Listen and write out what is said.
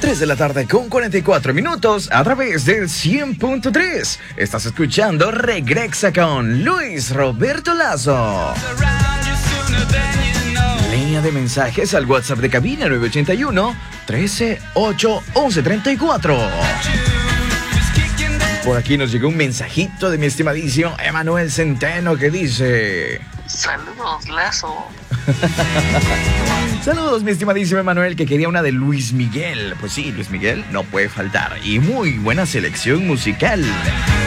3 de la tarde con 44 minutos a través del 100.3. Estás escuchando Regrexa con Luis Roberto Lazo. Línea de mensajes al WhatsApp de cabina 981-13-8-11-34. Por aquí nos llegó un mensajito de mi estimadísimo Emanuel Centeno que dice... Saludos, Lazo. Saludos, mi estimadísimo Emanuel, que quería una de Luis Miguel. Pues sí, Luis Miguel no puede faltar. Y muy buena selección musical.